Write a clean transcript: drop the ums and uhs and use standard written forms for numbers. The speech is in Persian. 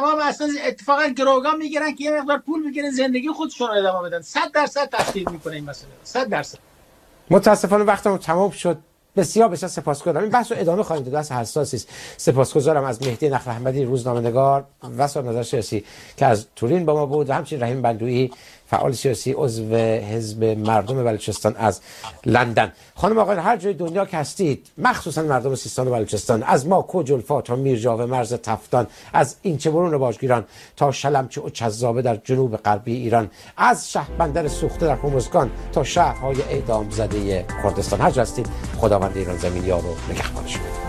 تمام اصلا اتفاقا گروگان میگیرن که یه مقدار پول بگیرن زندگی خودشون رو ادامه بدن. 100% تاثیر میکنه این مسئله. 100%. متاسفانه وقتمون تمام شد. بسیار سپاسگزارم. این بحث رو ادامه خواهیم داد. بحث حساسی است. سپاسگزارم از مهدی نخل احمدی روزنامه‌نگار و صاحب نظر سیاسی که از تورین با ما بود و همچنین رحیم بندویی فعال سیاسی عضو حزب مردم بلوچستان از لندن. خانم آقایان هر جای دنیا که هستید، مخصوصا مردم سیستان و بلوچستان، از ما کوجلفا تا میرجاوه مرز تفتان، از اینچه برون و باجگیران تا شلمچه و چذابه در جنوب غربی ایران، از شهربندر سوخته در هرمزگان تا شهرهای اعدام زده کردستان، هر جا هستید خداوند ایران زمین یار و نگهبان شما.